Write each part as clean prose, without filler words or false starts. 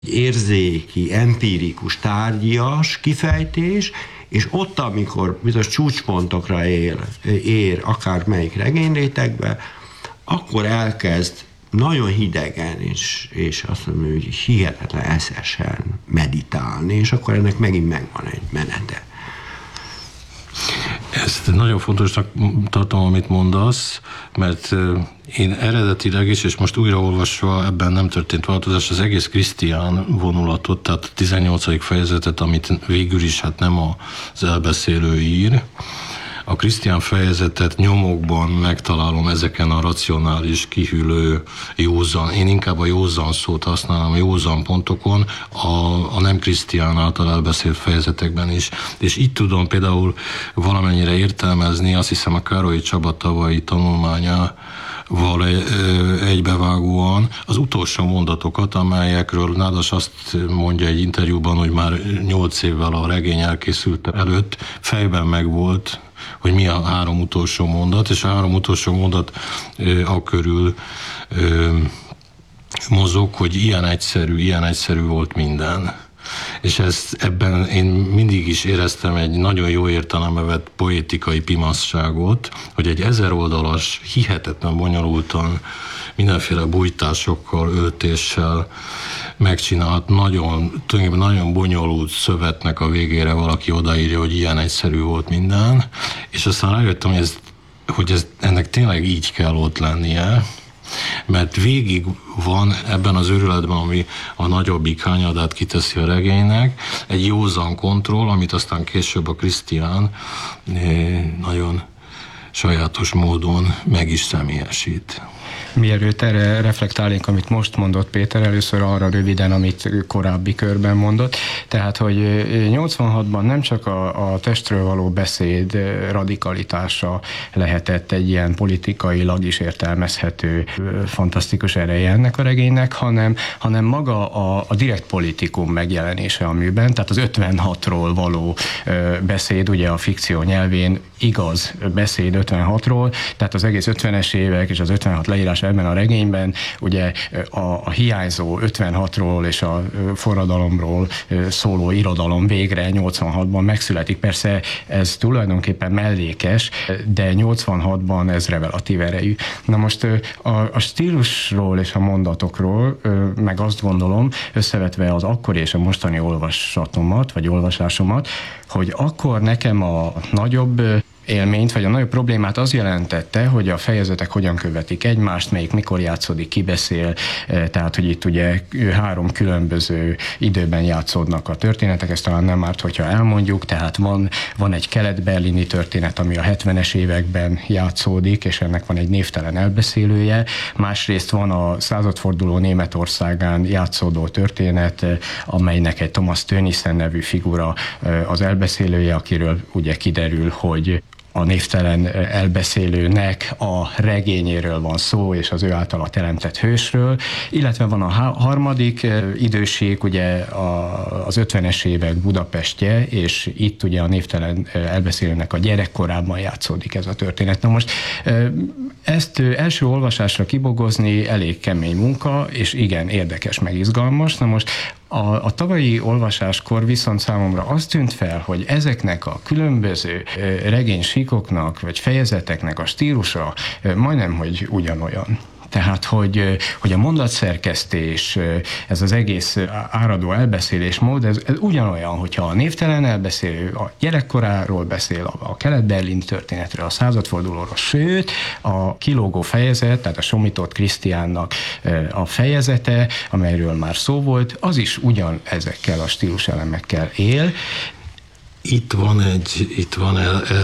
érzéki, empirikus, tárgyias kifejtés, és ott, amikor bizonyos csúcspontokra ér akármelyik regényrétegbe, akkor elkezd nagyon hidegen, és azt mondom, hogy hihetetlen eszesen meditálni, és akkor ennek megint megvan egy menete. Ezt nagyon fontosnak tartom, amit mondasz, mert én eredetileg is, és most újraolvasva ebben nem történt változás, az egész Krisztián vonulatot, tehát a 18. fejezetet, amit végül is hát nem az elbeszélő ír, a Krisztián fejezetet nyomokban megtalálom ezeken a racionális, kihűlő, józan, én inkább a józan szót használom, a józan pontokon, a nem Krisztián által elbeszélt fejezetekben is. És itt tudom például valamennyire értelmezni, azt hiszem a Károlyi Csaba tavalyi tanulmányával egybevágóan az utolsó mondatokat, amelyekről Nádas azt mondja egy interjúban, hogy már 8 évvel a regény elkészült előtt fejben megvolt, hogy mi a 3 utolsó mondat, és a 3 utolsó mondat akörül mozog, hogy ilyen egyszerű volt minden. És ebben én mindig is éreztem egy nagyon jó értelembe vett poétikai pimaszságot, hogy egy 1000 oldalas, hihetetlen bonyolultan, mindenféle bújtásokkal, öltéssel megcsinált, tulajdonképpen nagyon bonyolult szövetnek a végére valaki odaírja, hogy ilyen egyszerű volt minden, és aztán rájöttem, hogy ennek tényleg így kell ott lennie, mert végig van ebben az őrületben, ami a nagyobbik hányadát kiteszi a regénynek, egy józan kontroll, amit aztán később a Krisztián nagyon sajátos módon meg is személyesít. Mielőtt erre reflektálnénk, amit most mondott Péter, először arra röviden, amit korábbi körben mondott. Tehát, hogy 86-ban nem csak a testről való beszéd radikalitása lehetett egy ilyen politikailag is értelmezhető fantasztikus ereje ennek a regénynek, hanem maga a direkt politikum megjelenése a műben, tehát az 56-ról való beszéd, ugye a fikció nyelvén igaz beszéd 56-ról, tehát az egész 50-es évek és az 56 leírás ebben a regényben ugye a hiányzó 56-ról és a forradalomról szóló irodalom végre 86-ban megszületik. Persze ez tulajdonképpen mellékes, de 86-ban ez revelatív erejű. Na most a stílusról és a mondatokról meg azt gondolom, összevetve az akkori és a mostani olvasatomat, vagy olvasásomat, hogy akkor nekem a nagyobb élményt, vagy a nagyobb problémát az jelentette, hogy a fejezetek hogyan követik egymást, melyik mikor játszódik, ki beszél, tehát, hogy itt ugye 3 különböző időben játszódnak a történetek, ez talán nem árt, hogyha elmondjuk, tehát van egy kelet-berlini történet, ami a 70-es években játszódik, és ennek van egy névtelen elbeszélője, másrészt van a századforduló Németországán játszódó történet, amelynek egy Thomas Tönnissen nevű figura az elbeszélője, akiről ugye kiderül, hogy a névtelen elbeszélőnek a regényéről van szó, és az ő általa teremtett hősről, illetve van a harmadik időség, ugye az 50-es évek Budapestje, és itt ugye a névtelen elbeszélőnek a gyerekkorában játszódik ez a történet. Na most ezt első olvasásra kibogozni elég kemény munka, és igen, érdekes, meg izgalmas. Na most a tavalyi olvasáskor viszont számomra azt tűnt fel, hogy ezeknek a különböző regénysíkoknak, vagy fejezeteknek a stílusa majdnem, hogy ugyanolyan. Tehát, hogy a mondatszerkesztés, ez az egész áradó elbeszélésmód, ez ugyanolyan, hogyha a névtelen elbeszélő a gyerekkoráról beszél, a kelet-berlini történetről, a századfordulóról, sőt, a kilógó fejezet, tehát a Somított Krisztiánnak a fejezete, amelyről már szó volt, az is ugyan ezekkel a stíluselemekkel él. Itt van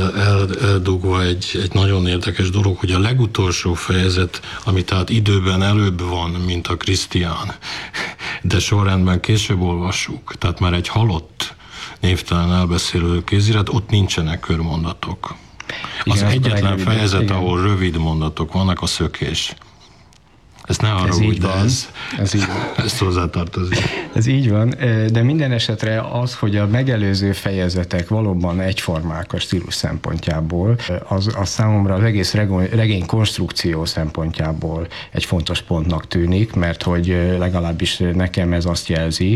eldugva egy nagyon érdekes dolog, hogy a legutolsó fejezet, ami tehát időben előbb van, mint a Krisztián, de sorrendben később olvassuk, tehát már egy halott névtelen elbeszélő kézirat, ott nincsenek körmondatok. Az egyetlen fejezet, ahol rövid mondatok vannak, a Szökés. Ezt ne haragudj, de ez hozzátartozik. Ez így van, de minden esetre az, hogy a megelőző fejezetek valóban egyformák a stílus szempontjából, az számomra az egész regény konstrukció szempontjából egy fontos pontnak tűnik, mert hogy legalábbis nekem ez azt jelzi,